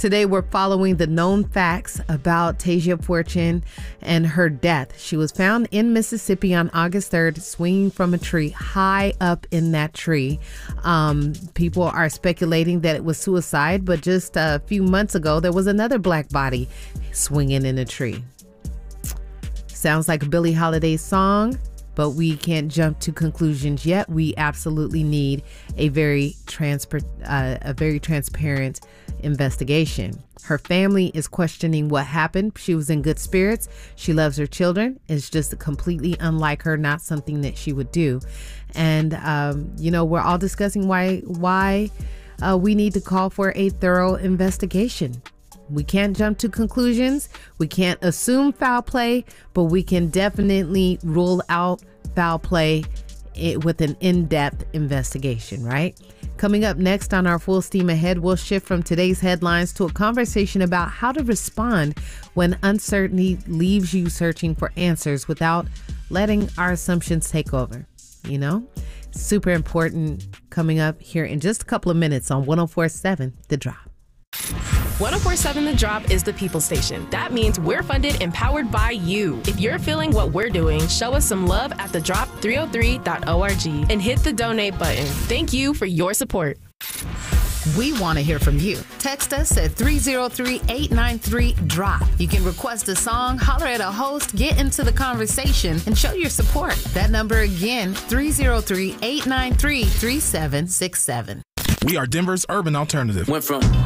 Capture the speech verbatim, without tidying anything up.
Today, we're following the known facts about Tasia Fortune and her death. She was found in Mississippi on August third, swinging from a tree high up in that tree. Um, people are speculating that it was suicide, but just a few months ago, there was another black body swinging in a tree. Sounds like a Billie Holiday song, but we can't jump to conclusions yet. We absolutely need a very transparent, uh, a very transparent investigation. Her family is questioning what happened. She was in good spirits. She loves her children. It's just completely unlike her, not something that she would do. And um, you know, we're all discussing why why uh, we need to call for a thorough investigation. We can't jump to conclusions. We can't assume foul play, but we can definitely rule out foul play it, with an in-depth investigation, right? Coming up next on our Full Steam Ahead, we'll shift from today's headlines to a conversation about how to respond when uncertainty leaves you searching for answers without letting our assumptions take over. You know, super important coming up here in just a couple of minutes on one oh four point seven The Drop. one oh four point seven The Drop is the people station. That means we're funded and powered by you. If you're feeling what we're doing, show us some love at the drop three oh three dot org and hit the donate button. Thank you for your support. We want to hear from you. Text us at three oh three, eight nine three, D R O P. You can request a song, holler at a host, get into the conversation, and show your support. That number again, three oh three, eight nine three, three seven six seven. We are Denver's urban alternative. Went from